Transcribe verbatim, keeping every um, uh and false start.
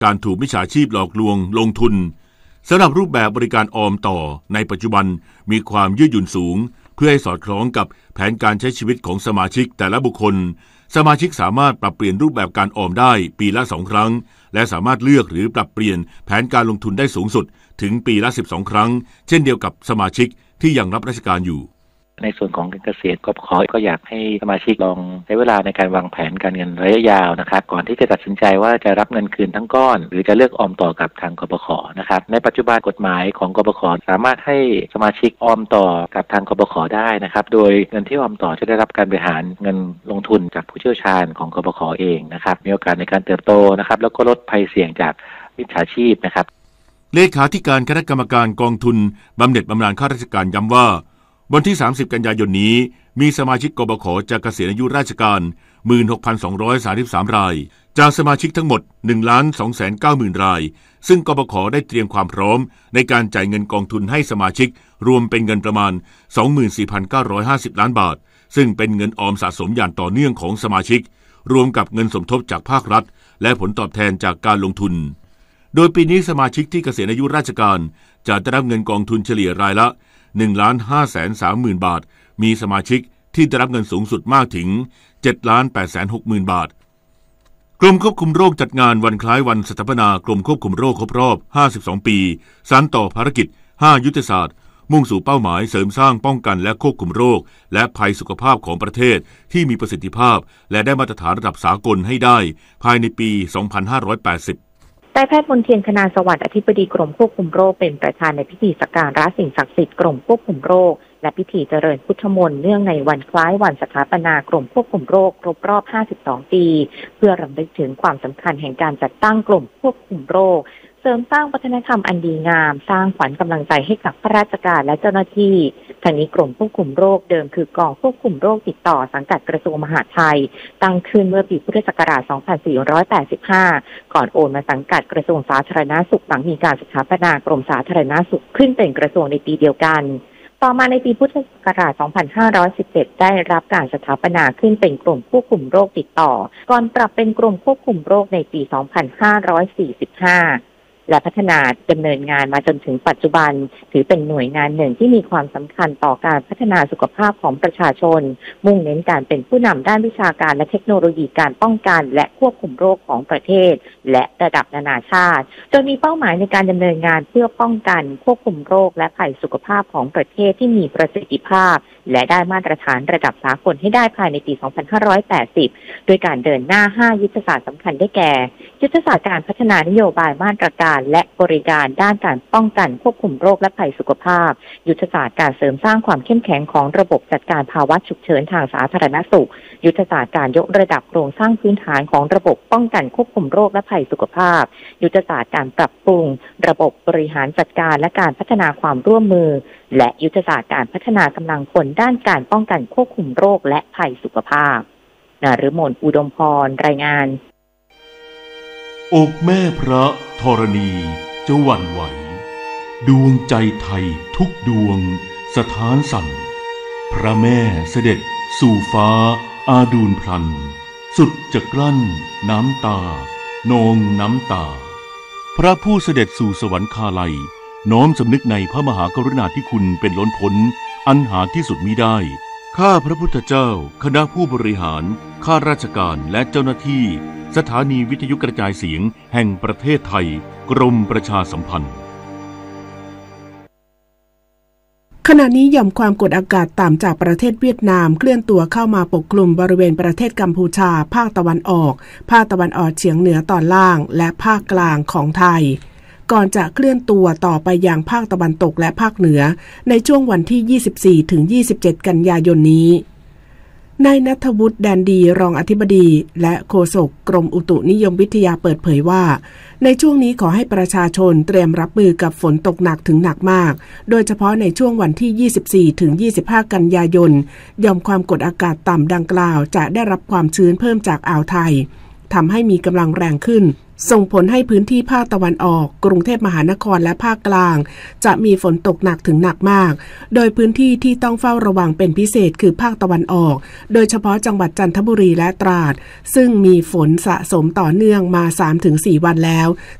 การถูกมิจฉาชีพหลอกลวงลงทุนสำหรับรูปแบบบริการออมต่อในปัจจุบันมีความยืดหยุ่นสูงเพื่อให้สอดคล้องกับแผนการใช้ชีวิตของสมาชิกแต่ละบุคคลสมาชิกสามารถปรับเปลี่ยนรูปแบบการออมได้ปีละสองครั้งและสามารถเลือกหรือปรับเปลี่ยนแผนการลงทุนได้สูงสุดถึงปีละสิบสองครั้งเช่นเดียวกับสมาชิกที่ยังรับราชการอยู่ในส่วนของการเกษียณกปข.ก็อยากให้สมาชิกลองใช้เวลาในการวางแผนการเงินระยะยาวนะครับก่อนที่จะตัดสินใจว่าจะรับเงินคืนทั้งก้อนหรือจะเลือกออมต่อกับทางกปข.นะครับในปัจจุบันกฎหมายของกปข.สามารถให้สมาชิกออมต่อกับทางกปข.ได้นะครับโดยเงินที่ออมต่อจะได้รับการบริหารเงินลงทุนจากผู้เชี่ยวชาญของกปข.เองนะครับมีโอกาสในการเติบโตนะครับแล้วก็ลดภัยเสี่ยงจากมิจฉาชีพนะครับเลขาธิการคณะกรรมการกองทุนบำเหน็จบำนาญข้าราชการย้ำว่าวันที่สามสิบกันยายนนี้มีสมาชิกกบข.จะเกษียณอายุราชการ หนึ่งหมื่นหกพันสองร้อยสามสิบสาม รายจากสมาชิกทั้งหมด หนึ่งล้านสองแสนเก้าหมื่น รายซึ่งกบข.ได้เตรียมความพร้อมในการจ่ายเงินกองทุนให้สมาชิกรวมเป็นเงินประมาณ สองหมื่นสี่พันเก้าร้อยห้าสิบ ล้านบาทซึ่งเป็นเงินออมสะสมอย่างต่อเนื่องของสมาชิกรวมกับเงินสมทบจากภาครัฐและผลตอบแทนจากการลงทุนโดยปีนี้สมาชิกที่เกษียณอายุราชการจะได้รับเงินกองทุนเฉลี่ยรายละ หนึ่งล้านห้าแสนสามหมื่น บาทมีสมาชิกที่ได้รับเงินสูงสุดมากถึง เจ็ดล้านแปดแสนหกหมื่น บาทกรมควบคุมโรคจัดงานวันคล้ายวันสถาปนากรมควบคุมโรคครบรอบห้าสิบสองปีสานต่อภารกิจห้ายุทธศาสตร์มุ่งสู่เป้าหมายเสริมสร้างป้องกันและควบคุมโรคและภัยสุขภาพของประเทศที่มีประสิทธิภาพและได้มาตรฐานระดับสากลให้ได้ภายในปีสองพันห้าร้อยแปดสิบนายแพทย์มนเทียนคณาสวัสดิ์อธิบดีกรมควบคุมโรคเป็นประธานในพิธีสักการะสิ่งศักดิ์สิทธิ์กรมควบคุมโรคและพิธีเจริญพุทธมนต์เนื่องในวันคล้ายวันสถาปนากรมควบคุมโรคครบรอบห้าสิบสองปีเพื่อรำลึกถึงความสำคัญแห่งการจัดตั้งกรมควบคุมโรคเสริมสร้างวัฒนธรรมอันดีงามสร้างขวัญกำลังใจให้กับข้าราชการและเจ้าหน้าที่ทางนี้กรมควบคุมโรคเดิมคือกองควบคุมโรคติดต่อสังกัดกระทรวงมหาดไทยตั้งขึ้นเมื่อปีพุทธศักราชสองพันสี่ร้อยแปดสิบห้าก่อนโอนมาสังกัดกระทรวงสาธารณสุขหลังมีการสถาปนากรมสาธารณสุขขึ้นเป็นกระทรวงในปีเดียวกันต่อมาในปีพุทธศักราชสองพันห้าร้อยสิบเจ็ดได้รับการสถาปนาขึ้นเป็นกรมควบคุมโรคติดต่อก่อนปรับเป็นกรมควบคุมโรคในปีสองพันห้าร้อยสี่สิบห้าและพัฒนาดำเนินงานมาจนถึงปัจจุบันถือเป็นหน่วยงานหนึ่งที่มีความสำคัญต่อการพัฒนาสุขภาพของประชาชนมุ่งเน้นการเป็นผู้นำด้านวิชาการและเทคโนโลยีการป้องกันและควบคุมโรคของประเทศและระดับนานาชาติโดยมีเป้าหมายในการดำเนินงานเพื่อป้องกันควบคุมโรคและภัยสุขภาพของประเทศที่มีประสิทธิภาพและได้มาตรฐานระดับสากลให้ได้ภายในปีสองพันห้าร้อยแปดสิบโดยการเดินหน้าห้ายุทธศาสตร์สำคัญได้แก่ยุทธศาสตร์การพัฒนานโยบายมาตรการและบริการด้านการป้องกันควบคุมโรคและภัยสุขภาพยุทธศาสตร์การเสริมสร้างความเข้มแข็งของระบบจัดการภาวะฉุกเฉินทางสาธารณสุขยุทธศาสตร์การยกระดับโครงสร้างพื้นฐานของระบบป้องกันควบคุมโรคและภัยสุขภาพยุทธศาสตร์การปรับปรุงระบบบริหารจัดการและการพัฒนาความร่วมมือและยุทธศาสตร์การพัฒนากำลังคนด้านการป้องกันควบคุมโรคและภัยสุขภาพนฤมลอุดมพรรายงานอกแม่พระธรณีจะหวั่นไหวดวงใจไทยทุกดวงสถานสั่นพระแม่เสด็จสู่ฟ้าอาดูลพลันสุดจะกลั้นน้ำตานองน้ำตาพระผู้เสด็จสู่สวรรคาลัยน้อมสำนึกในพระมหากรุณาธิคุณเป็นล้นพ้นอันหาที่สุดมิได้ข้าพระพุทธเจ้าคณะผู้บริหารข้าราชการและเจ้าหน้าที่สถานีวิทยุกระจายเสียงแห่งประเทศไทยกรมประชาสัมพันธ์ขณะนี้หย่อมความกดอากาศต่ำจากประเทศเวียดนามเคลื่อนตัวเข้ามาปกคลุมบริเวณประเทศกัมพูชาภาคตะวันออกภาคตะวันออกเฉียงเหนือตอนล่างและภาคกลางของไทยก่อนจะเคลื่อนตัวต่อไปยังภาคตะวันตกและภาคเหนือในช่วงวันที่ ยี่สิบสี่ถึงยี่สิบเจ็ด กันยายนนี้นายณัฐวุฒิแดนดีรองอธิบดีและโฆษกกรมอุตุนิยมวิทยาเปิดเผยว่าในช่วงนี้ขอให้ประชาชนเตรียมรับมือกับฝนตกหนักถึงหนักมากโดยเฉพาะในช่วงวันที่ ยี่สิบสี่ถึงยี่สิบห้า กันยายนหย่อมความกดอากาศต่ำดังกล่าวจะได้รับความชื้นเพิ่มจากอ่าวไทยทำให้มีกำลังแรงขึ้นส่งผลให้พื้นที่ภาคตะวันออกกรุงเทพมหานครและภาคกลางจะมีฝนตกหนักถึงหนักมากโดยพื้นที่ที่ต้องเฝ้าระวังเป็นพิเศษคือภาคตะวันออกโดยเฉพาะจังหวัดจันทบุรีและตราดซึ่งมีฝนสะสมต่อเนื่องมา สามถึงสี่ วันแล้ว